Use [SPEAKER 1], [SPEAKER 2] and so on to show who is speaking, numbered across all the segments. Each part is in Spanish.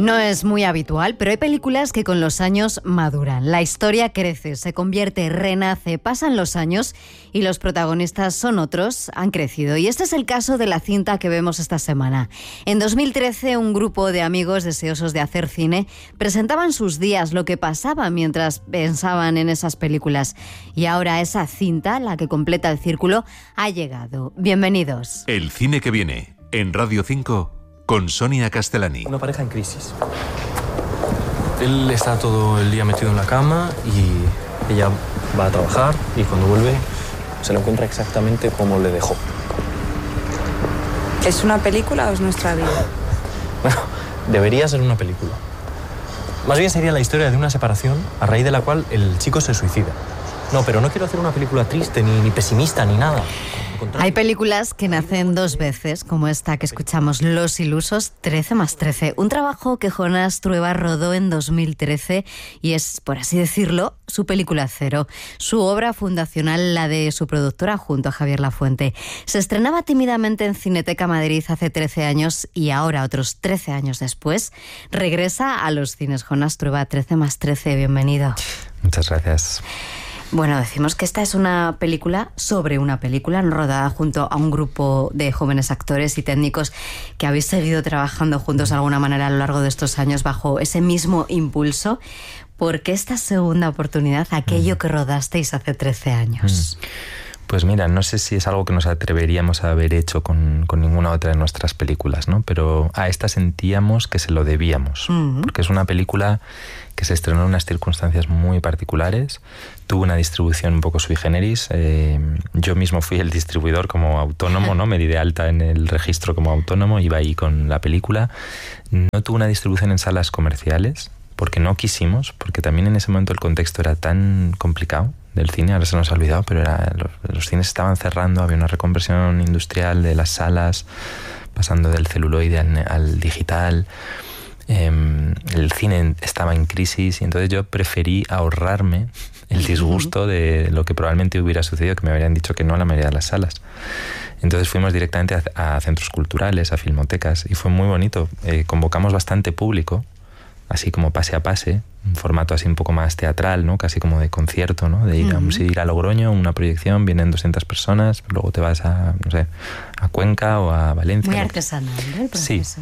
[SPEAKER 1] No es muy habitual, pero hay películas que con los años maduran. La historia crece, se convierte, renace, pasan los años y los protagonistas son otros, han crecido. Y este es el caso de la cinta que vemos esta semana. En 2013, un grupo de amigos deseosos de hacer cine presentaban sus días, lo que pasaba mientras pensaban en esas películas. Y ahora esa cinta, la que completa el círculo, ha llegado. Bienvenidos.
[SPEAKER 2] El cine que viene, en Radio 5, con Sonia Castellani.
[SPEAKER 3] Una pareja en crisis. Él está todo el día metido en la cama y ella va a trabajar y cuando vuelve se lo encuentra exactamente como le dejó.
[SPEAKER 4] ¿Es una película o es nuestra vida?
[SPEAKER 3] Bueno, debería ser una película. Más bien sería la historia de una separación a raíz de la cual el chico se suicida. No, pero no quiero hacer una película triste, ni pesimista, ni nada.
[SPEAKER 1] Hay películas que nacen dos veces, como esta que escuchamos, Los Ilusos, 13+13. Un trabajo que Jonás Trueba rodó en 2013 y es, por así decirlo, su película cero. Su obra fundacional, la de su productora junto a Javier Lafuente. Se estrenaba tímidamente en Cineteca Madrid hace 13 años y ahora, otros 13 años después, regresa a los cines. Jonás Trueba, 13+13, bienvenido.
[SPEAKER 5] Muchas gracias.
[SPEAKER 1] Bueno, decimos que esta es una película sobre una película rodada junto a un grupo de jóvenes actores y técnicos que habéis seguido trabajando juntos de alguna manera a lo largo de estos años bajo ese mismo impulso. ¿Por qué esta segunda oportunidad, aquello que rodasteis hace 13 años?
[SPEAKER 5] Pues mira, no sé si es algo que nos atreveríamos a haber hecho con ninguna otra de nuestras películas, ¿no? Pero a esta sentíamos que se lo debíamos, porque es una película que se estrenó en unas circunstancias muy particulares, tuvo una distribución un poco sui generis, yo mismo fui el distribuidor como autónomo, ¿no? Me di de alta en el registro como autónomo, iba ahí con la película, no tuvo una distribución en salas comerciales, porque no quisimos, porque también en ese momento el contexto era tan complicado del cine, ahora se nos ha olvidado, pero los cines estaban cerrando, había una reconversión industrial de las salas, pasando del celuloide al digital, el cine estaba en crisis y entonces yo preferí ahorrarme el disgusto de lo que probablemente hubiera sucedido, que me habrían dicho que no a la mayoría de las salas. Entonces fuimos directamente a centros culturales, a filmotecas y fue muy bonito, convocamos bastante público, así como pase a pase, un formato así un poco más teatral, ¿no? Casi como de concierto, ¿no? De ir a Logroño, una proyección, vienen 200 personas, luego te vas a, no sé, a Cuenca o a Valencia.
[SPEAKER 1] Muy artesanal, ¿no? El proceso.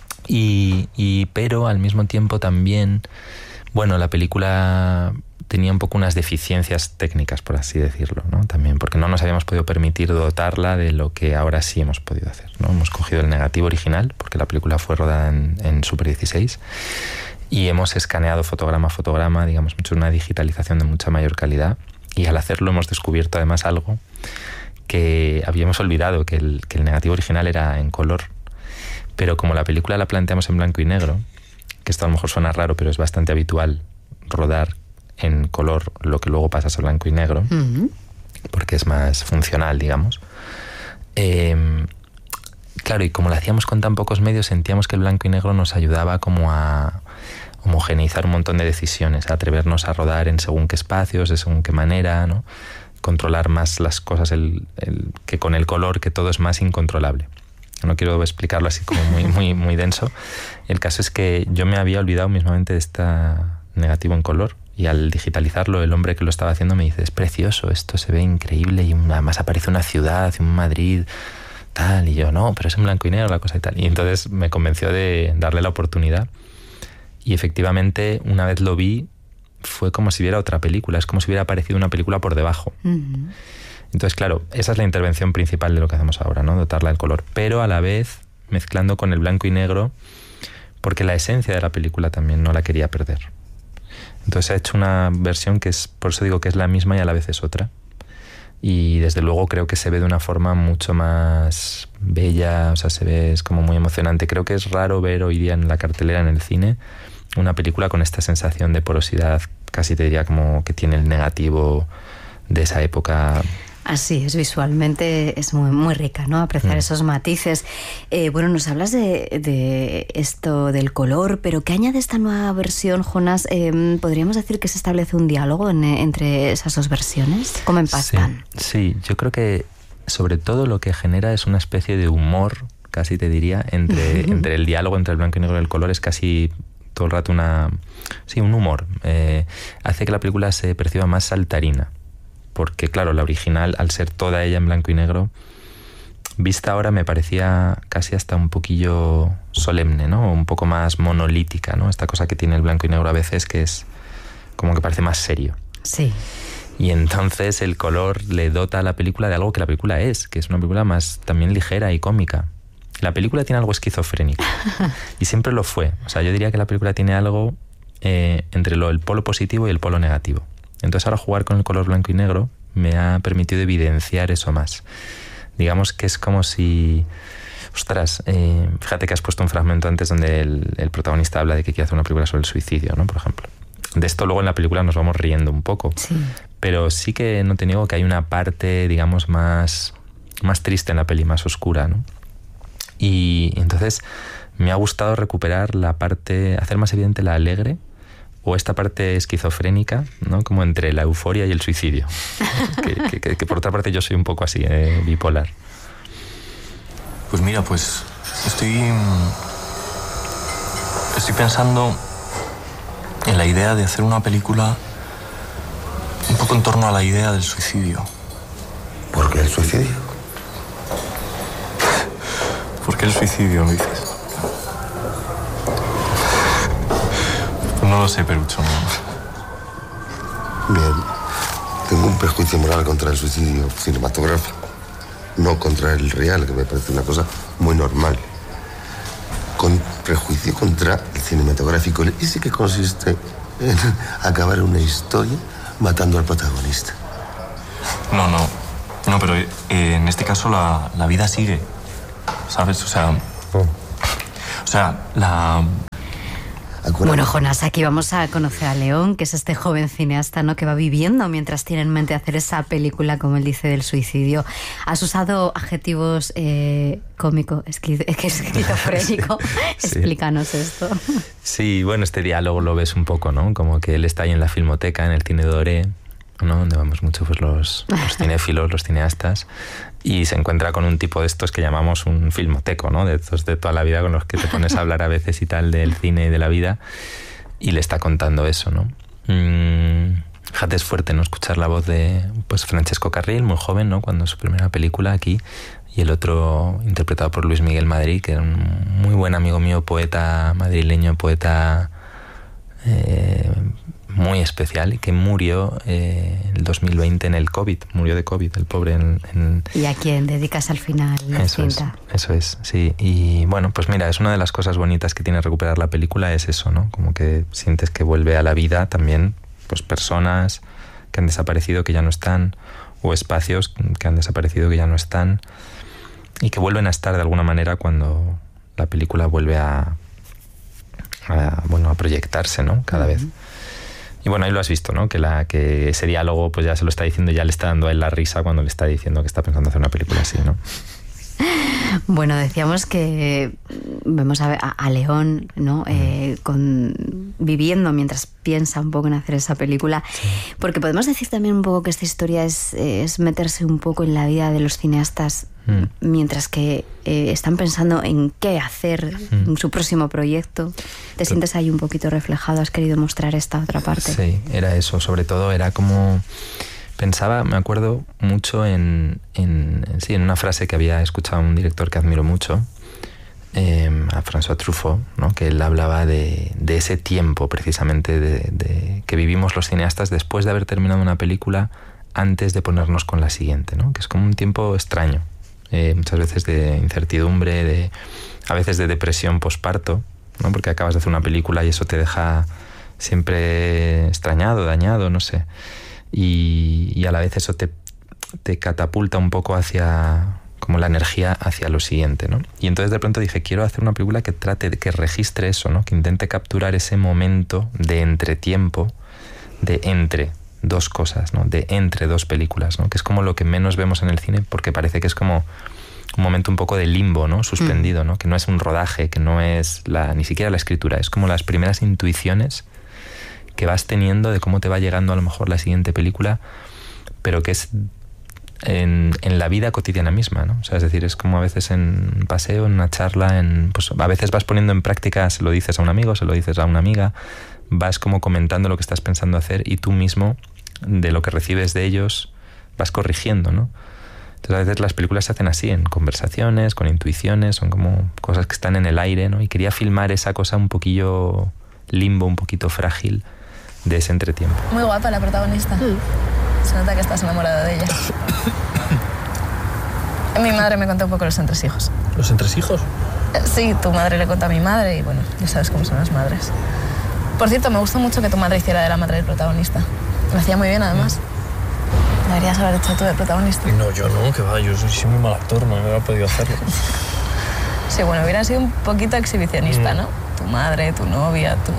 [SPEAKER 5] Sí. Pero al mismo tiempo también, bueno, la película tenía un poco unas deficiencias técnicas, por así decirlo, ¿no? También, porque no nos habíamos podido permitir dotarla de lo que ahora sí hemos podido hacer, ¿no? Hemos cogido el negativo original, porque la película fue rodada en Super 16, y hemos escaneado fotograma a fotograma, digamos, hecho una digitalización de mucha mayor calidad, y al hacerlo hemos descubierto además algo que habíamos olvidado, que el negativo original era en color, pero como la película la planteamos en blanco y negro, que esto a lo mejor suena raro, pero es bastante habitual rodar en color lo que luego pasas a blanco y negro, porque es más funcional, digamos. Claro, y como lo hacíamos con tan pocos medios, sentíamos que el blanco y negro nos ayudaba como a homogeneizar un montón de decisiones, a atrevernos a rodar en según qué espacios, de según qué manera, ¿no? Controlar más las cosas que con el color, que todo es más incontrolable. No quiero explicarlo así como muy denso. El caso es que yo me había olvidado mismamente de este negativo en color y al digitalizarlo el hombre que lo estaba haciendo me dice, es precioso, esto se ve increíble y además aparece una ciudad, un Madrid, tal, y yo, no, pero es en blanco y negro la cosa y tal. Y entonces me convenció de darle la oportunidad y efectivamente una vez lo vi fue como si viera otra película, es como si hubiera aparecido una película por debajo. Entonces, claro, esa es la intervención principal de lo que hacemos ahora, ¿no? Dotarla del color, pero a la vez mezclando con el blanco y negro, porque la esencia de la película también no la quería perder. Entonces ha hecho una versión que es, por eso digo que es la misma y a la vez es otra. Y desde luego creo que se ve de una forma mucho más bella, o sea, se ve, es como muy emocionante. Creo que es raro ver hoy día en la cartelera, en el cine, una película con esta sensación de porosidad, casi te diría como que tiene el negativo de esa época.
[SPEAKER 1] Así es, visualmente es muy rica, ¿no? Apreciar esos matices. Bueno, nos hablas de esto del color, pero ¿qué añade esta nueva versión, Jonás? ¿Podríamos decir que se establece un diálogo entre esas dos versiones? ¿Cómo empatan?
[SPEAKER 5] Sí, yo creo que sobre todo lo que genera es una especie de humor, casi te diría, entre el diálogo entre el blanco y negro y el color, es casi todo el rato un humor. Hace que la película se perciba más saltarina. Porque, claro, la original, al ser toda ella en blanco y negro, vista ahora me parecía casi hasta un poquillo solemne, ¿no? Un poco más monolítica, ¿no? Esta cosa que tiene el blanco y negro a veces, que es como que parece más serio.
[SPEAKER 1] Sí.
[SPEAKER 5] Y entonces el color le dota a la película de algo que la película es, que es una película más también ligera y cómica. La película tiene algo esquizofrénico y siempre lo fue. O sea, yo diría que la película tiene algo entre el polo positivo y el polo negativo. Entonces ahora jugar con el color blanco y negro me ha permitido evidenciar eso más. Digamos que es como si... Ostras, fíjate que has puesto un fragmento antes donde el protagonista habla de que quiere hacer una película sobre el suicidio, ¿no? Por ejemplo. De esto luego en la película nos vamos riendo un poco.
[SPEAKER 1] Sí.
[SPEAKER 5] Pero sí que no te niego que hay una parte, digamos, más triste en la peli, más oscura, ¿no? Y entonces me ha gustado recuperar la parte, hacer más evidente la alegre o esta parte esquizofrénica, ¿no? Como entre la euforia y el suicidio. que por otra parte yo soy un poco así, bipolar.
[SPEAKER 3] Pues mira, pues estoy pensando en la idea de hacer una película un poco en torno a la idea del suicidio.
[SPEAKER 6] ¿Por qué el suicidio?
[SPEAKER 3] ¿Por qué el suicidio, me dices? Pues no lo sé, Perucho, no.
[SPEAKER 6] Bien. Tengo un prejuicio moral contra el suicidio cinematográfico. No contra el real, que me parece una cosa muy normal. Con prejuicio contra el cinematográfico. Ese que consiste en acabar una historia matando al protagonista.
[SPEAKER 3] No, pero en este caso la vida sigue, ¿sabes? O sea,
[SPEAKER 1] Bueno, Jonás, aquí vamos a conocer a León, que es este joven cineasta, ¿no? Que va viviendo mientras tiene en mente hacer esa película, como él dice, del suicidio. Has usado adjetivos cómico, esquizofrénico. Sí. Explícanos esto.
[SPEAKER 5] Sí, bueno, este diálogo lo ves un poco, ¿no? Como que él está ahí en la Filmoteca, en el Cine Doré, ¿no? Donde vamos mucho pues los cinéfilos, los cineastas, y se encuentra con un tipo de estos que llamamos un filmoteco, ¿no? De estos de toda la vida con los que te pones a hablar a veces y tal del cine y de la vida, y le está contando eso, ¿no? Fíjate, es fuerte, ¿no? Escuchar la voz de pues Francesco Carril, muy joven, ¿no? Cuando su primera película aquí, y el otro interpretado por Luis Miguel Madrid, que era un muy buen amigo mío, poeta madrileño, poeta muy especial, y que murió en el 2020 en el COVID, murió de COVID, el pobre.
[SPEAKER 1] ¿Y a quién dedicas al final la cinta?
[SPEAKER 5] Eso es, sí. Y bueno, pues mira, es una de las cosas bonitas que tiene recuperar la película, es eso, ¿no? Como que sientes que vuelve a la vida también, pues personas que han desaparecido, que ya no están, o espacios que han desaparecido, que ya no están, y que vuelven a estar de alguna manera cuando la película vuelve a proyectarse, ¿no? Cada vez. Y bueno, ahí lo has visto, ¿no? Que ese diálogo pues ya se lo está diciendo, ya le está dando a él la risa cuando le está diciendo que está pensando hacer una película así, ¿no?
[SPEAKER 1] Bueno, decíamos que vemos a León, ¿no? Viviendo mientras piensa un poco en hacer esa película. Sí. Porque podemos decir también un poco que esta historia es meterse un poco en la vida de los cineastas mientras que están pensando en qué hacer en su próximo proyecto. ¿Te sientes ahí un poquito reflejado? ¿Has querido mostrar esta otra parte?
[SPEAKER 5] Sí, era eso. Sobre todo era como... Pensaba, me acuerdo mucho en una frase que había escuchado a un director que admiro mucho, a François Truffaut, ¿no? Que él hablaba de ese tiempo precisamente de que vivimos los cineastas después de haber terminado una película antes de ponernos con la siguiente, ¿no? Que es como un tiempo extraño, muchas veces de incertidumbre, a veces de depresión posparto, ¿no? Porque acabas de hacer una película y eso te deja siempre extrañado, dañado, no sé. Y a la vez eso te catapulta un poco hacia como la energía hacia lo siguiente, ¿no? Y entonces de pronto dije, quiero hacer una película que trate, que registre eso, ¿no? Que intente capturar ese momento de entretiempo, de entre dos cosas, ¿no? De entre dos películas, ¿no? Que es como lo que menos vemos en el cine, porque parece que es como un momento un poco de limbo, ¿no? Suspendido, ¿no? Que no es un rodaje, que no es ni siquiera la escritura, es como las primeras intuiciones que vas teniendo de cómo te va llegando a lo mejor la siguiente película, pero que es en la vida cotidiana misma, ¿no? O sea, es decir, es como a veces en un paseo, en una charla, pues a veces vas poniendo en práctica, se lo dices a un amigo, se lo dices a una amiga, vas como comentando lo que estás pensando hacer y tú mismo, de lo que recibes de ellos, vas corrigiendo, ¿no? Entonces a veces las películas se hacen así, en conversaciones, con intuiciones, son como cosas que están en el aire, ¿no? Y quería filmar esa cosa un poquillo limbo, un poquito frágil de ese entretiempo.
[SPEAKER 7] Muy guapa la protagonista. Se nota que estás enamorada de ella. Mi madre me contó un poco los entresijos.
[SPEAKER 3] ¿Los entresijos?
[SPEAKER 7] Sí, tu madre le contó a mi madre y bueno, ya sabes cómo son las madres. Por cierto, me gustó mucho que tu madre hiciera de la madre del protagonista. Lo hacía muy bien, además. Deberías haber hecho tú de protagonista.
[SPEAKER 3] No, yo no, que va, yo soy muy mal actor, no hubiera podido hacerlo.
[SPEAKER 7] Sí, bueno, hubiera sido un poquito exhibicionista, ¿no? Tu madre, tu novia, tu...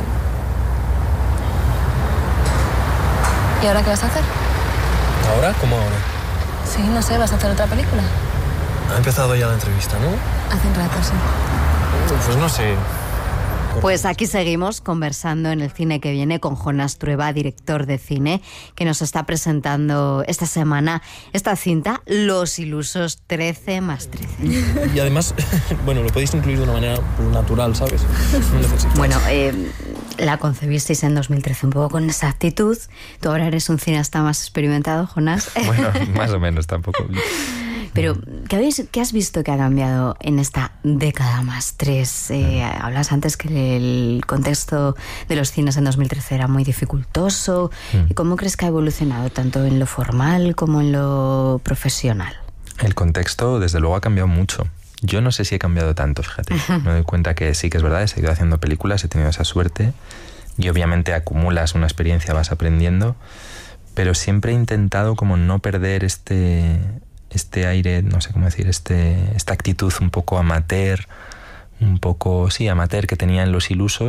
[SPEAKER 7] ¿Y ahora qué vas a hacer?
[SPEAKER 3] ¿Ahora? ¿Cómo ahora?
[SPEAKER 7] Sí, no sé, vas a hacer otra película.
[SPEAKER 3] Ha empezado ya la entrevista, ¿no?
[SPEAKER 7] Hace un rato, sí.
[SPEAKER 3] Pues no sé.
[SPEAKER 1] Pues aquí seguimos conversando en el cine que viene con Jonás Trueba, director de cine, que nos está presentando esta semana esta cinta, Los ilusos 13 más 13.
[SPEAKER 3] Y además, bueno, lo podéis incluir de una manera natural, ¿sabes? No necesitas.
[SPEAKER 1] Bueno, la concebisteis en 2013 un poco con esa actitud. Tú ahora eres un cineasta más experimentado, Jonás.
[SPEAKER 5] Bueno, más o menos, tampoco.
[SPEAKER 1] Pero, ¿qué has visto que ha cambiado en esta década más 3? Hablas antes que el contexto de los cines en 2013 era muy dificultoso. ¿Y cómo crees que ha evolucionado, tanto en lo formal como en lo profesional?
[SPEAKER 5] El contexto, desde luego, ha cambiado mucho. Yo no sé si he cambiado tanto, fíjate. Me doy cuenta que sí que es verdad, he seguido haciendo películas, he tenido esa suerte y obviamente acumulas una experiencia, vas aprendiendo, pero siempre he intentado como no perder este aire, no sé cómo decir, esta actitud un poco amateur, amateur que tenía en Los ilusos,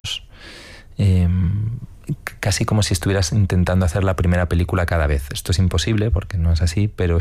[SPEAKER 5] casi como si estuvieras intentando hacer la primera película cada vez. Esto es imposible porque no es así, pero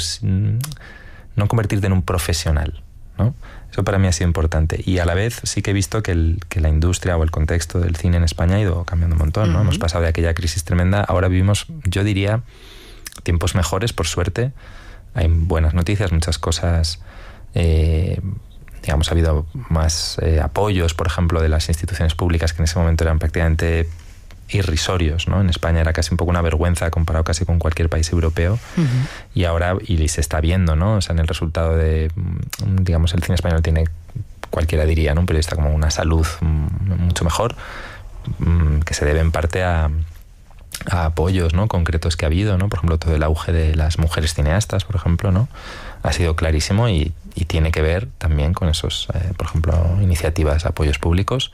[SPEAKER 5] no convertirte en un profesional, ¿no? Eso para mí ha sido importante. Y a la vez sí que he visto que la industria o el contexto del cine en España ha ido cambiando un montón, ¿no? Hemos pasado de aquella crisis tremenda, ahora vivimos, yo diría, tiempos mejores, por suerte. Hay buenas noticias, muchas cosas, digamos, ha habido más apoyos, por ejemplo, de las instituciones públicas que en ese momento eran prácticamente irrisorios, ¿no? En España era casi un poco una vergüenza comparado casi con cualquier país europeo. Y ahora, y se está viendo, ¿no? O sea, en el resultado de, digamos, el cine español tiene, cualquiera diría, ¿no? Un periodista como una salud mucho mejor, que se debe en parte a apoyos, ¿no?, concretos que ha habido, ¿no? Por ejemplo, todo el auge de las mujeres cineastas, por ejemplo, ¿no? Ha sido clarísimo y tiene que ver también con esos, por ejemplo, iniciativas, apoyos públicos.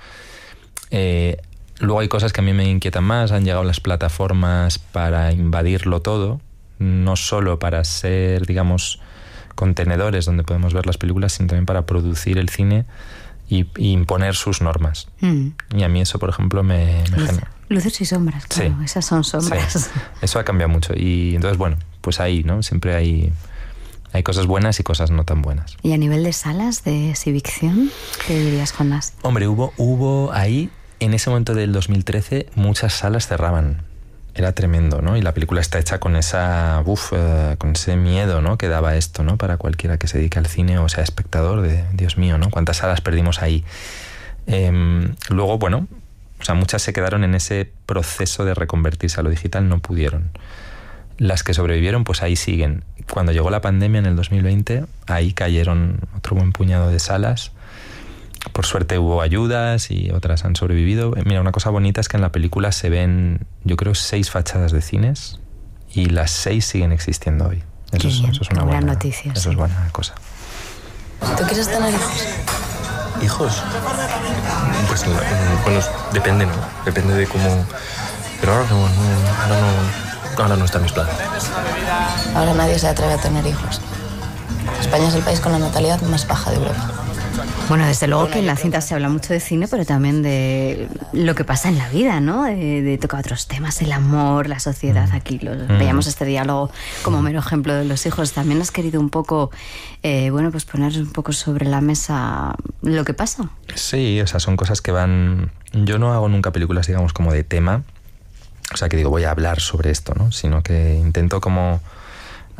[SPEAKER 5] Luego hay cosas que a mí me inquietan más. Han llegado las plataformas para invadirlo todo, no solo para ser, digamos, contenedores donde podemos ver las películas, sino también para producir el cine y imponer sus normas. Y a mí eso, por ejemplo, me genera...
[SPEAKER 1] Luces y sombras, claro, sí. Esas son sombras.
[SPEAKER 5] Sí. Eso ha cambiado mucho. Y entonces, bueno, pues ahí, ¿no? Siempre hay cosas buenas y cosas no tan buenas.
[SPEAKER 1] ¿Y a nivel de salas de exhibición, qué dirías, Jonás?
[SPEAKER 5] Hombre, hubo ahí, en ese momento del 2013, muchas salas cerraban. Era tremendo, ¿no? Y la película está hecha con con ese miedo, ¿no?, que daba esto, ¿no?, para cualquiera que se dedique al cine o sea espectador, de Dios mío, ¿no? ¿Cuántas salas perdimos ahí? Luego, bueno, o sea, muchas se quedaron en ese proceso de reconvertirse a lo digital, no pudieron. Las que sobrevivieron, pues ahí siguen. Cuando llegó la pandemia en el 2020, ahí cayeron otro buen puñado de salas. Por suerte hubo ayudas y otras han sobrevivido. Mira, una cosa bonita es que en la película se ven, yo creo, 6 fachadas de cines y las 6 siguen existiendo hoy. Eso es una buena noticia. Eso es buena cosa.
[SPEAKER 7] ¿Tú quieres tener hijos?
[SPEAKER 3] ¿Hijos? Pues bueno, depende, ¿no? Depende de cómo... Pero ahora no está en mis planes.
[SPEAKER 7] Ahora nadie se atreve a tener hijos. España es el país con la natalidad más baja de Europa.
[SPEAKER 1] Bueno, desde luego que en la cinta se habla mucho de cine, pero también de lo que pasa en la vida, ¿no? De tocar otros temas, el amor, la sociedad. Aquí veíamos este diálogo como mero ejemplo de los hijos. También has querido un poco, pues poner un poco sobre la mesa lo que pasa.
[SPEAKER 5] Sí, o sea, son cosas que van... Yo no hago nunca películas, digamos, como de tema. O sea, que digo, voy a hablar sobre esto, ¿no? Sino que intento como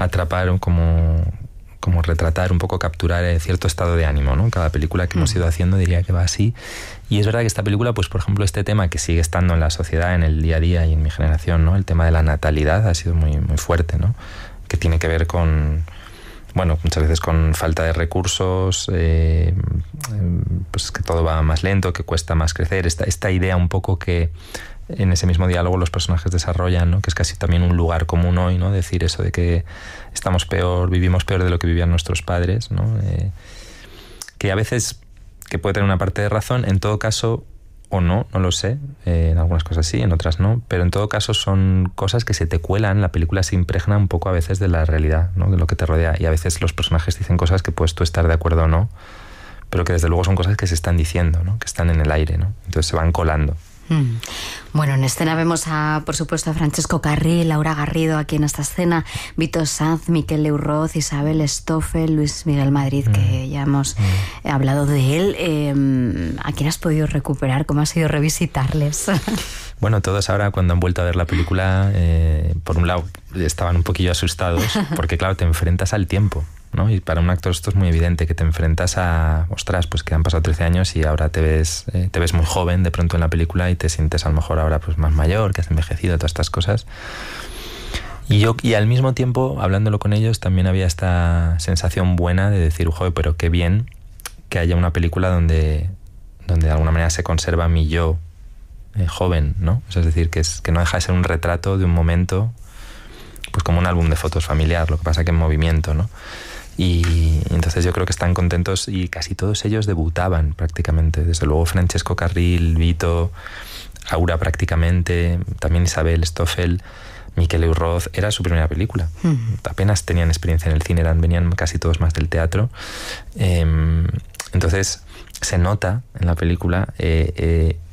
[SPEAKER 5] atrapar, como retratar, un poco capturar cierto estado de ánimo, ¿no? Cada película que hemos ido haciendo diría que va así. Y es verdad que esta película, pues por ejemplo, este tema que sigue estando en la sociedad, en el día a día y en mi generación, ¿no? El tema de la natalidad ha sido muy, muy fuerte, ¿no? Que tiene que ver con, bueno, muchas veces con falta de recursos, pues que todo va más lento, que cuesta más crecer. Esta idea un poco que en ese mismo diálogo los personajes desarrollan, ¿no? Que es casi también un lugar común hoy, ¿no? Decir eso de que estamos peor, vivimos peor de lo que vivían nuestros padres, ¿no? Que a veces que puede tener una parte de razón, en todo caso, o no lo sé, en algunas cosas sí, en otras no, pero en todo caso son cosas que se te cuelan, la película se impregna un poco a veces de la realidad, ¿no? De lo que te rodea, y a veces los personajes dicen cosas que puedes tú estar de acuerdo o no, pero que desde luego son cosas que se están diciendo, ¿no? Que están en el aire, ¿no? Entonces se van colando.
[SPEAKER 1] Bueno, en escena vemos por supuesto a Francesco Carril, Laura Garrido aquí en esta escena, Vito Sanz, Miquel Leuroz, Isabel Stoffel, Luis Miguel Madrid, que ya hemos hablado de él. ¿A quién has podido recuperar? ¿Cómo ha sido revisitarles?
[SPEAKER 5] Bueno, todos ahora cuando han vuelto a ver la película, por un lado estaban un poquillo asustados, porque claro, te enfrentas al tiempo, ¿no? Y para un actor esto es muy evidente, que te enfrentas a, ostras, pues que han pasado 13 años y ahora te ves muy joven de pronto en la película y te sientes a lo mejor ahora pues más mayor, que has envejecido, todas estas cosas. Y al mismo tiempo, hablándolo con ellos, también había esta sensación buena de decir, joder, pero qué bien que haya una película donde de alguna manera se conserva mi yo joven, ¿no? Es decir, que no deja de ser un retrato de un momento, pues como un álbum de fotos familiar, lo que pasa que en movimiento, ¿no? Y entonces yo creo que están contentos, y casi todos ellos debutaban prácticamente. Desde luego Francesco Carril, Vito, Aura prácticamente, también Isabel Stoffel, Miquel Leuroz, era su primera película. Apenas tenían experiencia en el cine, venían casi todos más del teatro. Entonces se nota en la película